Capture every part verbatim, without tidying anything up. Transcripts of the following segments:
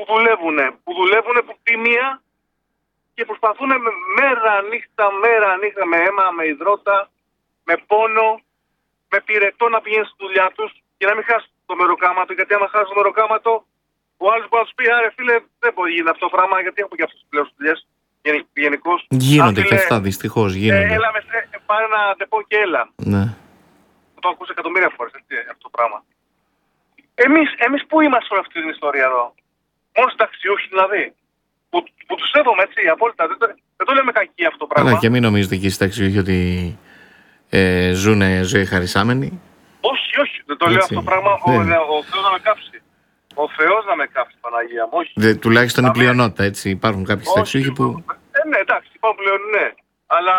δουλεύουν, που δουλεύουν που τιμία και προσπαθούν μέρα νύχτα, μέρα νύχτα με αίμα, με υδρότα, με πόνο, με πυρετό να πηγαίνουν στη δουλειά τους και να μην χάσουν το μεροκάματο. Γιατί άμα χάσουν το μεροκάματο, ο άλλος μπορεί να τους πει: άρε φίλε, δεν μπορεί να γίνει αυτό το πράγμα, γιατί έχουμε και αυτές τις πλέον δουλειές γενικώς. Γίνονται και αυτά, δυστυχώς γίνονται. Ε, έλα με, ε, πάρε ένα τεπό και έλα. Ναι. Το έχω ακούσει εκατομμύρια φορές αυτό το πράγμα. Εμείς, εμείς πού είμαστε σε όλη αυτή την ιστορία εδώ? Μόνο συνταξιούχοι δηλαδή. Που, που τους σέβομαι έτσι απόλυτα. Δεν το, δεν το λέμε κακή αυτό το πράγμα. Αλλά και μην νομίζετε εκεί οι συνταξιούχοι ότι ε, ζουν ζωή χαρισάμενοι. Όχι, όχι. Δεν το λέω αυτό το πράγμα. Ο, ο, ο Θεός να με κάψει. Ο Θεός να με κάψει, Παναγία μου. Όχι. Δε, τουλάχιστον η πλειονότητα, έτσι. Υπάρχουν κάποιοι συνταξιούχοι που. Ε, ναι, εντάξει, υπάρχουν πλέον, ναι. Αλλά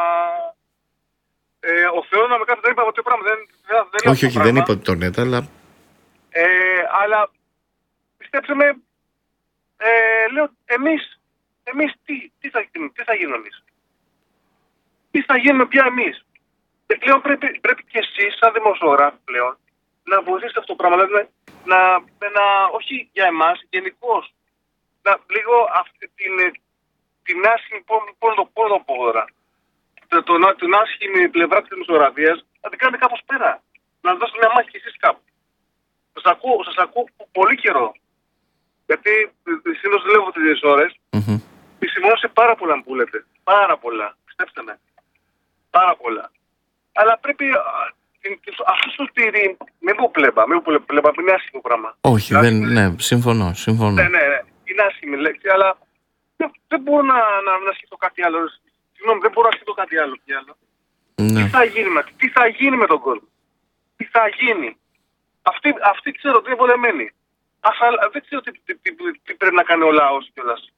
ε, ο Θεός να με κάψει δεν είπα αυτό το πράγμα. Δεν, δεν όχι, όχι, δεν είπα ότι το λέτε, αλλά. Ε, αλλά πιστέψτε με, ε, λέω, εμείς, εμείς τι, τι, θα, τι θα γίνουμε εμείς. Τι θα γίνουμε πια εμείς. Και πλέον πρέπει, πρέπει και εσείς, σαν δημοσιογράφοι πλέον, να βοηθήσετε αυτό το πράγμα. Δηλαδή, να, να, όχι για εμάς, γενικώς. Να, λίγο αυτή την, την άσχημη, πώς το πω τώρα, την άσχημη πλευρά της δημοσιογραφίας, να την κάνετε κάπως πέρα. Να δώσετε μια μάχη και εσείς κάπου. Σας ακούω, σας ακούω πολύ καιρό. Γιατί συνήθως δεν λέω τις ώρες. Mm-hmm. Επισημώνω πάρα πολλά που λέτε. Πάρα πολλά. Πιστέψτε με. Πάρα πολλά. Αλλά πρέπει αυτό το τυρί, μην πω πλέμπα, μην πω πλέμπα, είναι άσχημο πράγμα. Όχι, δεν, ναι, συμφωνώ, συμφωνώ. Ναι, ναι, ναι, είναι άσχημη λέξη, αλλά δεν, δεν μπορώ να, να, να σκεφτώ κάτι άλλο. Συγγνώμη, δεν μπορώ να σκεφτώ κάτι άλλο. άλλο. Ναι. Τι θα γίνει με, τι θα γίνει με τον κόσμο. Τι θα γίνει. Αυτή, αυτή ξέρω ότι είναι βολεμένη. Αλλά δεν ξέρω τι, τι, τι, τι, τι πρέπει να κάνει ο λαός κιόλας.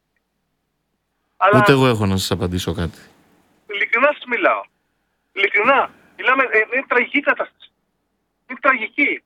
Ούτε εγώ έχω να σας απαντήσω κάτι. Ειλικρινά σας μιλάω. Ειλικρινά. Μιλάμε, ε, είναι τραγική κατάσταση. Είναι τραγική.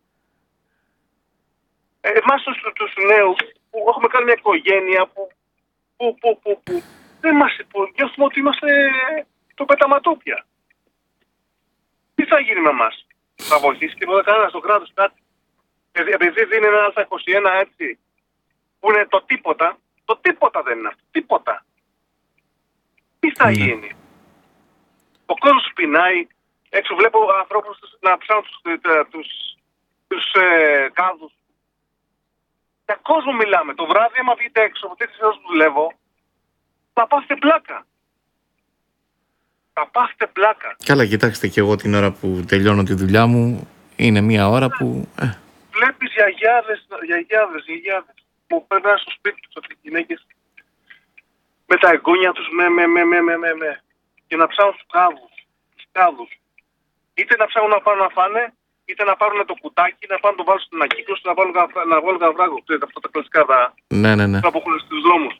Ε, εμάς τους, τους νέους που έχουμε κάνει μια οικογένεια που, που, που, που, που δεν μας νιώθουμε ότι είμαστε το πεταματόπια. Τι θα γίνει με εμάς. Θα βοηθήσει τίποτα κανένα στο κράτος κάτι. Επειδή δίνει ένα Α είκοσι ένα έτσι που είναι το τίποτα, το τίποτα δεν είναι αυτό. Τίποτα. Τι θα mm. γίνει. Ο κόσμος πεινάει. Έξω βλέπω ανθρώπους να ψάχνουν τους, τους, τους ε, κάδους. Για κόσμο μιλάμε. Το βράδυ άμα βγείτε έξω από τέτοιες ώρες που δουλεύω, θα πάθετε πλάκα. Θα πάθετε πλάκα. Καλά, κοιτάξτε, και εγώ την ώρα που τελειώνω τη δουλειά μου είναι μια ώρα που... Ε. Βλέπεις γιαγιάδες, γιαγιάδες, γιαγιάδες που περνάνε στο σπίτι τους αυτές οι γυναίκες με τα εγγόνια τους, με, με, με, με, με, με, με. Και να ψάχνουν στους κάδους. Στους κάδους. Είτε να ψάχνουν να πάνε να φάνε, είτε να πάρουν το κουτάκι, να πάνε να το βάλουν στην ανακύκλωση, να βάλουν, να βάλουν καβράγο. Ξέρετε, αυτά τα κλασικά τα, ναι, ναι, ναι. που έχουν στους δρόμους.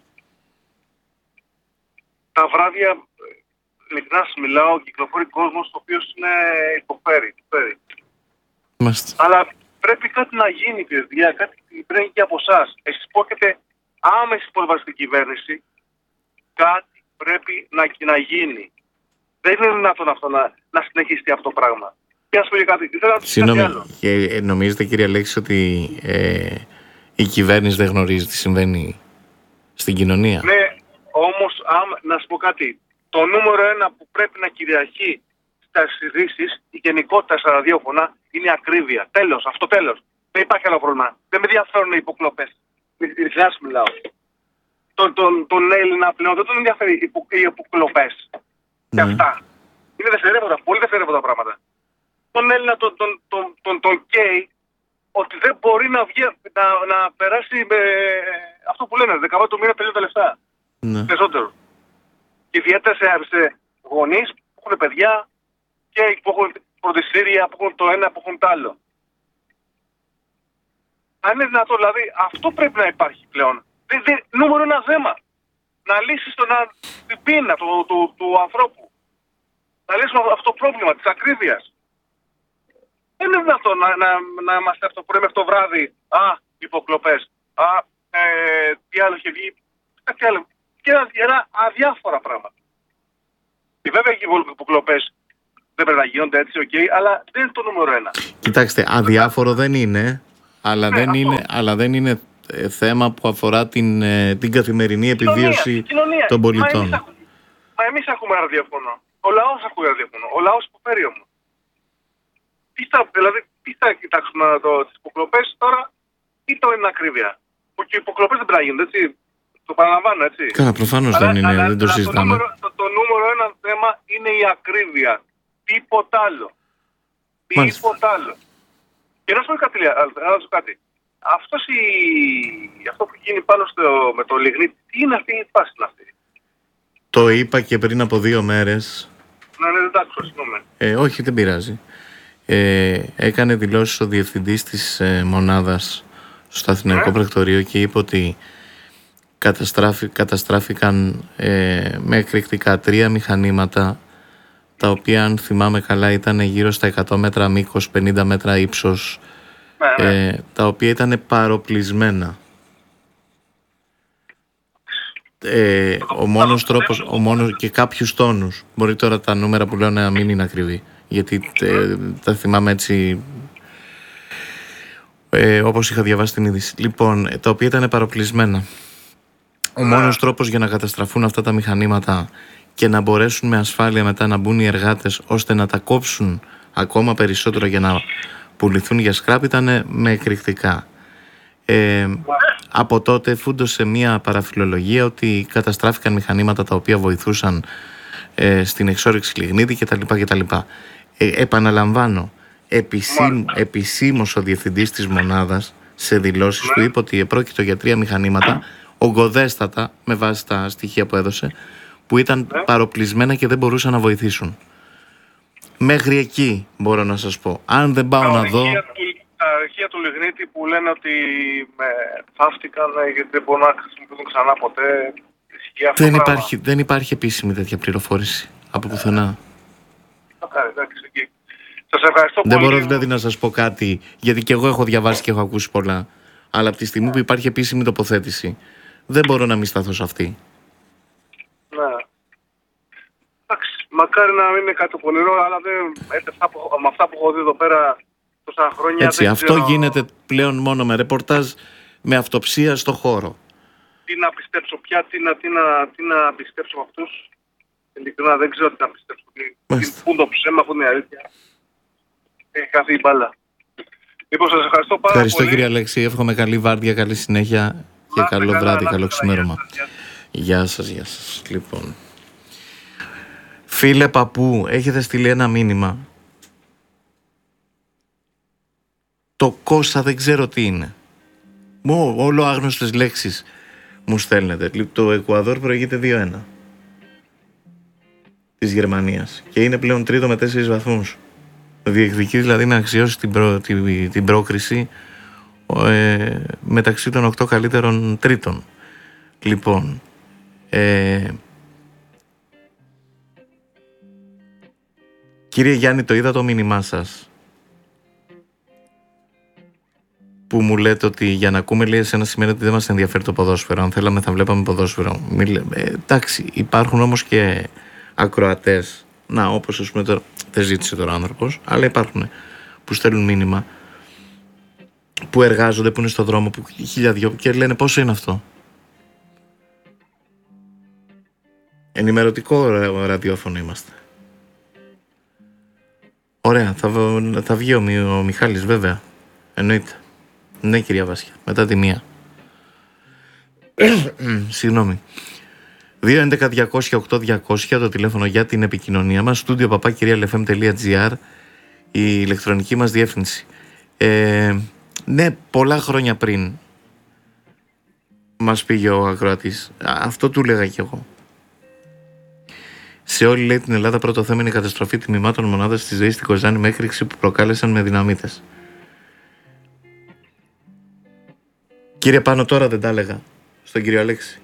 Τα βράδια, ειλικρινά σας μιλάω, κυκλοφορεί κόσμος ο οποίος είναι υποφέρει. υποφέρει. Αλλά πρέπει κάτι να γίνει, παιδιά, κάτι πρέπει και από εσάς. Εσείς που έχετε άμεση πρόσβαση στην κυβέρνηση, κάτι πρέπει να, να γίνει. Δεν είναι δυνατόν αυτό να, να συνεχιστεί αυτό το πράγμα. Και ας πω για κάτι, ήθελα να Συγγνώμη, κάτι άλλο. Και νομίζετε, κύριε Αλέξη, ότι ε, η κυβέρνηση δεν γνωρίζει τι συμβαίνει στην κοινωνία? Ναι, όμως να σου πω κάτι. Το νούμερο ένα που πρέπει να κυριαρχεί στις ειδήσεις, η γενικότητα στα ραδιόφωνα, είναι η ακρίβεια. Τέλος, αυτό τέλος. Δεν υπάρχει άλλο πρόβλημα. Δεν με ενδιαφέρουν οι υποκλοπές. Ειλικρινά σου μιλάω. Τον, τον, τον Έλληνα πλέον δεν τον ενδιαφέρει οι, υπο, οι υποκλοπές. Και αυτά. Είναι δευτερεύοντα, πολύ δευτερεύοντα πράγματα. Τον Έλληνα τον, τον, τον, τον, τον καίει ότι δεν μπορεί να, βγει, να, να περάσει με αυτό που λένε, δεκαπέντε το μήνα τελειώνουν τα λεφτά. Ναι. Περισσότερο. Και ιδιαίτερα σε, σε γονείς που έχουν παιδιά και που έχουν φροντιστήρια, που έχουν το ένα, που έχουν το άλλο. Αν είναι δυνατό, δηλαδή, αυτό πρέπει να υπάρχει πλέον. Δη, δη, νούμερο ένα θέμα. Να λύσεις το, να, την πείνα του, του, του ανθρώπου. Να λύσουμε αυτό το πρόβλημα της ακρίβειας. Δεν είναι δυνατόν να, να, να είμαστε αυτό το πρωί μέχρι το βράδυ. Α, υποκλοπές. Α, ε, τι άλλο είχε βγει. Κάτι άλλο. Και ένα, ένα αδιάφορα πράγματα. Και βέβαια οι υποκλοπές δεν πρέπει να γίνονται έτσι, οκ, okay, αλλά δεν είναι το νούμερο ένα. Κοιτάξτε, αδιάφορο δεν είναι, αλλά, ναι, δεν, είναι, αλλά δεν είναι ε, θέμα που αφορά την, ε, την καθημερινή Κοινωνία, επιβίωση κοινωνία. των πολιτών. Μα εμείς, ακου... Μα εμείς ακούμε ραδιόφωνο. Ο λαός ακούει ραδιόφωνο. Ο λαός υποφέρει όμως. Τι θα, δηλαδή, τι θα κοιτάξουμε το, τις υποκλοπές τώρα ή το είναι ακρίβεια. Που και οι υποκλοπές δεν πρέπει να γίνονται, έτσι. Το παραλαμβάνω, έτσι. Καλά, προφανώς δεν είναι, αλλά, δεν το συζητάμε. Το νούμερο, το, το νούμερο ένα θέμα είναι η ακρίβεια. Τίποτα άλλο. Τίποτα άλλο. Και να σου πω κάτι, να σου κάτι. Αυτός η... Αυτό που γίνει πάνω στο... με το λιγνίτη, τι είναι αυτή η φάση αυτή. Το είπα και πριν από δύο μέρες. Ναι, ναι, δεν τα άκουσα, συγγνώμη. Ε, όχι, δεν πειράζει. Ε, έκανε δηλώσεις ο διευθυντής της ε, μονάδας στο Αθηναϊκό ναι. Πρακτορείο και είπε ότι καταστράφη, καταστράφηκαν ε, με εκρηκτικά τρία μηχανήματα, τα οποία, αν θυμάμαι καλά, ήταν γύρω στα εκατό μέτρα μήκος, πενήντα μέτρα ύψος, ναι, ναι. Ε, τα οποία ήταν παροπλισμένα. Ε, ο μόνος τρόπος, ο μόνος, και κάποιους τόνους, μπορεί τώρα τα νούμερα που λέω να μην είναι ακριβή, γιατί ε, τα θυμάμαι έτσι ε, όπως είχα διαβάσει την είδηση. Λοιπόν, τα οποία ήταν παροπλισμένα. Ο μόνος τρόπος για να καταστραφούν αυτά τα μηχανήματα και να μπορέσουν με ασφάλεια μετά να μπουν οι εργάτες ώστε να τα κόψουν ακόμα περισσότερο για να πουληθούν για σκράπ ήταν με εκρηκτικά. Ε, από τότε φούντωσε μια παραφιλολογία ότι καταστράφηκαν μηχανήματα τα οποία βοηθούσαν ε, στην εξόρυξη λιγνίτη κτλ. κτλ. Ε, επαναλαμβάνω, επισήμ, επισήμως ο διευθυντής της μονάδας σε δηλώσεις του είπε ότι επρόκειτο για τρία μηχανήματα ογκωδέστατα, με βάση τα στοιχεία που έδωσε, που ήταν παροπλισμένα και δεν μπορούσαν να βοηθήσουν. Μέχρι εκεί μπορώ να σας πω. Αν δεν πάω να δω... Τα αρχεία του λιγνίτη που λένε ότι με θαύτηκαν γιατί δεν μπορούν να χρησιμοποιηθούν ξανά ποτέ. Δεν υπάρχει, δεν υπάρχει επίσημη τέτοια πληροφόρηση από πουθενά. Σας ευχαριστώ δεν πολύ. μπορώ δηλαδή να σας πω κάτι, γιατί και εγώ έχω διαβάσει και έχω ακούσει πολλά. Αλλά από τη στιγμή που υπάρχει επίσημη τοποθέτηση, δεν μπορώ να μην σταθώ σε αυτή. Ναι. Εντάξει, μακάρι να μην είναι κάτι πονηρό, αλλά δεν, έτσι, αυτά που, με αυτά που έχω δει εδώ πέρα τόσα χρόνια. Έτσι, δεν αυτό ξέρω... γίνεται πλέον μόνο με ρεπορτάζ, με αυτοψία στο χώρο. Τι να πιστέψω πια, τι να, τι να, τι να πιστέψω από αυτούς. Ειλικρινά δεν ξέρω τι να πιστέψω. Πού το ψέμα, πού είναι η αλήθεια. Έχει χαθεί η μπάλα. Λοιπόν, σας ευχαριστώ πάρα ευχαριστώ, πολύ. Ευχαριστώ κύριε Αλέξη, εύχομαι καλή βάρδια, καλή συνέχεια και να, καλό καλά, βράδυ, καλό ξημέρωμα. Γεια σας, γεια σας. Λοιπόν, φίλε παππού, έχετε στείλει ένα μήνυμα. Το Κώστα δεν ξέρω τι είναι. Μου, όλο άγνωστες λέξεις μου στέλνετε. Το Εκουαδόρ προηγείται δύο ένα της Γερμανίας και είναι πλέον τρίτο με τέσσερις βαθμούς. Διεκδικεί δηλαδή να αξιώσει την, προ, την, την πρόκριση ε, μεταξύ των οκτώ καλύτερων τρίτων. Λοιπόν, ε, κύριε Γιάννη, το είδα το μήνυμά σας που μου λέτε ότι για να ακούμε λέει εσένα σημαίνει ότι δεν μας ενδιαφέρει το ποδόσφαιρο. Αν θέλαμε θα βλέπαμε ποδόσφαιρο. Μιλ, ε, εντάξει, υπάρχουν όμως και ακροατές. Να, όπως ας πούμε τώρα, δεν ζήτησε τώρα ο άνθρωπος, αλλά υπάρχουν που στέλνουν μήνυμα, που εργάζονται, που είναι στο δρόμο, που χίλια δυο και λένε πόσο είναι αυτό. Ενημερωτικό ραδιόφωνο είμαστε. Ωραία, θα, θα βγει ο, ο Μιχάλης βέβαια. Εννοείται. Ναι, κυρία Βάσια, μετά τη μία. Συγγνώμη. δύο έντεκα διακόσια οκτώ διακόσια το τηλέφωνο για την επικοινωνία μας. Στούντιο παπά κυρία ελ εφ εμ τελεία τζι άρ η ηλεκτρονική μας διεύθυνση. Ε, ναι, πολλά χρόνια πριν μας πήγε ο ακροατής. Αυτό του έλεγα κι εγώ. Σε όλη λέει την Ελλάδα πρώτο θέμα είναι η καταστροφή τιμημάτων μονάδας της ΔΕΗ στην Κοζάνη με έκρηξη που προκάλεσαν με δυναμίτες. Κύριε Πάνο, τώρα δεν τα έλεγα στον κύριο Αλέξη.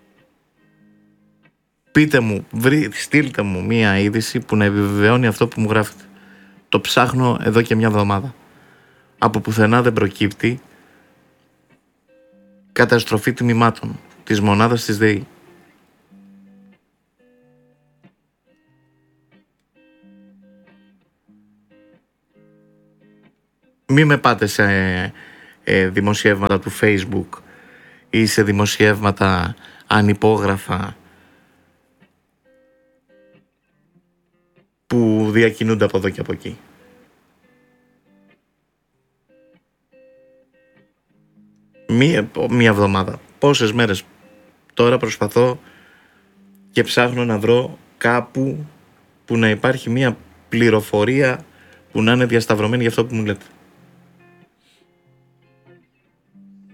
Πείτε μου, βρει, στείλτε μου μία είδηση που να επιβεβαιώνει αυτό που μου γράφετε. Το ψάχνω εδώ και μια εβδομάδα. Από πουθενά δεν προκύπτει καταστροφή τιμημάτων της μονάδας της ΔΕΗ. Μη με πάτε σε ε, δημοσιεύματα του Facebook ή σε δημοσιεύματα ανυπόγραφα που διακινούνται από εδώ και από εκεί. Μία, μία εβδομάδα. Πόσες μέρες τώρα προσπαθώ και ψάχνω να βρω κάπου που να υπάρχει μία πληροφορία που να είναι διασταυρωμένη για αυτό που μου λέτε.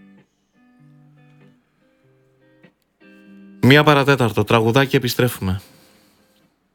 Μία παρατέταρτο, τραγουδάκι, επιστρέφουμε.